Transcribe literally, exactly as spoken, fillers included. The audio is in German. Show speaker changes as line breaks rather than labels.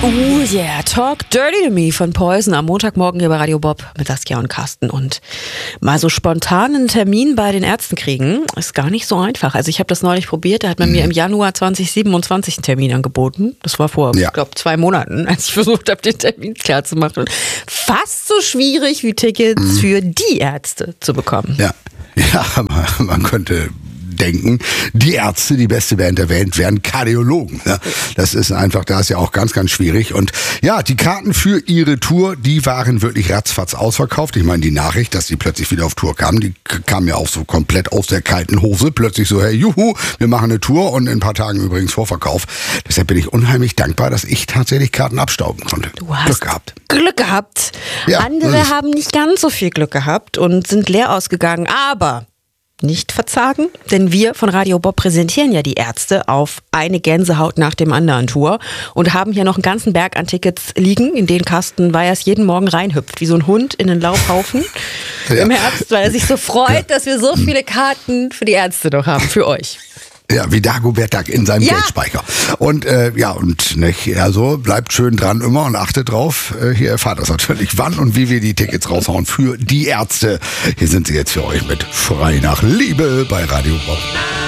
Oh yeah, Talk Dirty to Me von Poison am Montagmorgen hier bei Radio Bob mit Saskia und Carsten. Und mal so spontan einen Termin bei den Ärzten kriegen, ist gar nicht so einfach. Also ich habe das neulich probiert, da hat man mhm. mir im Januar zwanzig siebenundzwanzig einen Termin angeboten. Das war vor,
ja.
ich glaube, zwei Monaten, als ich versucht habe, den Termin klar zu machen. Fast so schwierig wie Tickets mhm. für die Ärzte zu bekommen.
Ja, ja, man könnte denken, die Ärzte, die beste Band der Welt, wären Kardiologen. Ja, das ist einfach, da ist ja auch ganz, ganz schwierig. Und ja, die Karten für ihre Tour, die waren wirklich ratzfatz ausverkauft. Ich meine, die Nachricht, dass die plötzlich wieder auf Tour kamen, die kam ja auch so komplett aus der kalten Hose. Plötzlich so, hey, juhu, wir machen eine Tour und in ein paar Tagen übrigens Vorverkauf. Deshalb bin ich unheimlich dankbar, dass ich tatsächlich Karten abstauben konnte.
Du hast
Glück gehabt.
Glück gehabt.
Ja,
Andere haben nicht ganz so viel Glück gehabt und sind leer ausgegangen, aber nicht verzagen, denn wir von Radio Bob präsentieren ja die Ärzte auf eine Gänsehaut nach dem anderen Tour und haben hier noch einen ganzen Berg an Tickets liegen, in denen Carsten Weihers jeden Morgen reinhüpft, wie so ein Hund in den Laubhaufen ja. im Herbst, weil er sich so freut, ja. dass wir so viele Karten für die Ärzte noch haben, für euch.
Ja, wie Dagobert Duck in seinem
ja.
Geldspeicher. Und äh, ja, und nicht, also bleibt schön dran immer und achtet drauf. Äh, hier erfahrt das natürlich, wann und wie wir die Tickets raushauen für die Ärzte. Hier sind sie jetzt für euch mit Schrei nach Liebe bei Radio Bob.